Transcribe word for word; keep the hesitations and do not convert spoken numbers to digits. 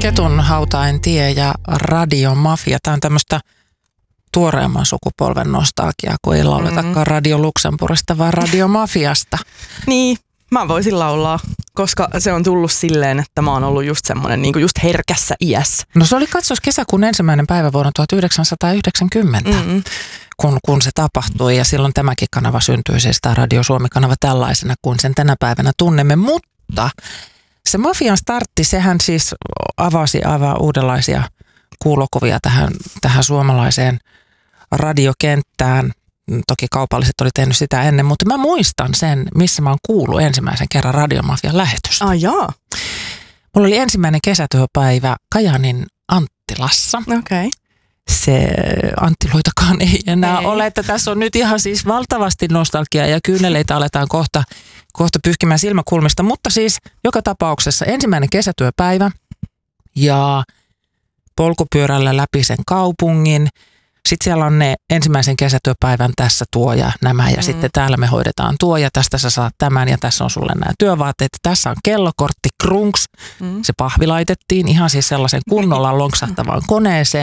Ketun hauta en tie ja radiomafia. Tämä on tämmöistä tuoreemman sukupolven nostalgiaa, kun ei lauletakaan mm-hmm. Radio Luxemburgista, vaan radiomafiasta. Niin, mä voisin laulaa, koska se on tullut silleen, että mä oon ollut just semmoinen niin kuin just herkässä iässä. No se oli katsos kesäkuun ensimmäinen päivä vuonna tuhatyhdeksänsataayhdeksänkymmentä, mm-hmm. kun, kun se tapahtui. Ja silloin tämäkin kanava syntyi, siis tämä Radio Suomi-kanava tällaisena, kuin sen tänä päivänä tunnemme. Mutta se mafian startti, sehän siis avasi aivan uudenlaisia kuulokuvia tähän, tähän suomalaiseen radiokenttään. Toki kaupalliset oli tehnyt sitä ennen, mutta mä muistan sen, missä mä oon kuullut ensimmäisen kerran Radiomafian lähetystä. Ah jaa. Mulla oli ensimmäinen kesätyöpäivä Kajaanin Anttilassa. Okei. Okay. Se Anttiloitakaan ei enää ei. ole, että tässä on nyt ihan siis valtavasti nostalgiaa ja kyyneleitä aletaan kohta, kohta pyyhkimään silmäkulmista. Mutta siis joka tapauksessa ensimmäinen kesätyöpäivä ja polkupyörällä läpi sen kaupungin. Sitten siellä on ne ensimmäisen kesätyöpäivän tässä tuo ja nämä ja mm. sitten täällä me hoidetaan tuo ja tästä sä saat tämän ja tässä on sulle nämä työvaatteet. Tässä on kellokortti, krunks. Mm. Se pahvi laitettiin ihan siis sellaisen kunnolla lonksahtavan koneeseen.